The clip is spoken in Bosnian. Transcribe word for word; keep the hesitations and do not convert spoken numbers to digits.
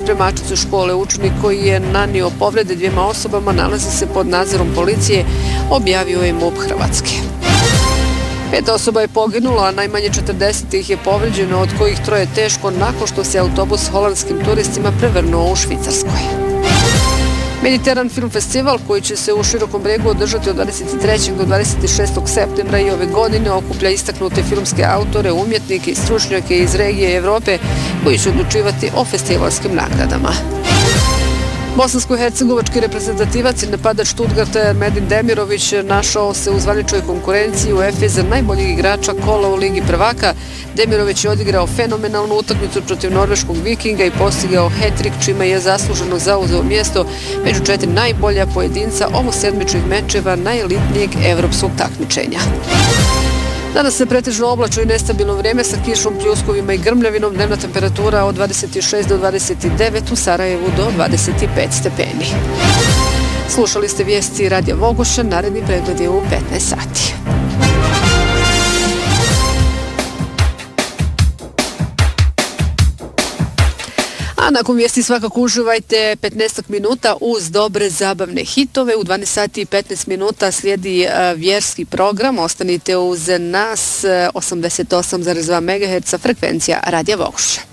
spremačicu škole. Učenik koji je nanio povrede dvijema osobama nalazi se pod nadzorom policije, objavio je MUP Hrvatske. Pet osoba je poginulo, a najmanje četrdeset ih je povređeno, od kojih troje teško nakon što se autobus s holandskim turistima prevrnuo u Švicarskoj. Mediteran Film Festival, koji će se u Širokom Brijegu održati od dvadeset trećeg do dvadeset šestog septembra i ove godine, okuplja istaknute filmske autore, umjetnike i stručnjake iz regije Evrope koji će odlučivati o festivalskim nagradama. Bosansko-hercegovački reprezentativac i napadač Stuttgarta Medin Demirović našao se u zvaničnoj konkurenciji u UEFA za najboljeg igrača kola u Ligi prvaka. Demirović je odigrao fenomenalnu utakmicu protiv norveškog Vikinga i postigao hat-trick, čime je zasluženo zauzeo mjesto među četiri najbolja pojedinca ovosedmičnih mečeva najelitnijeg evropskog takmičenja. Danas se pretežno oblačno i nestabilno vrijeme sa kišom, pljuskovima i grmljavinom, dnevna temperatura od dvadeset šest do dvadeset devet, u Sarajevu do dvadeset pet stepeni. Slušali ste vijesti Radija Vogoša, naredni pregled je u petnaest sati. A nakon vijesti svakako uživajte petnaest minuta uz dobre zabavne hitove. U dvanaest sati i petnaest minuta slijedi vjerski program. Ostanite uz nas, osamdeset osam zarez dva megaherca frekvencija Radija Vogoša.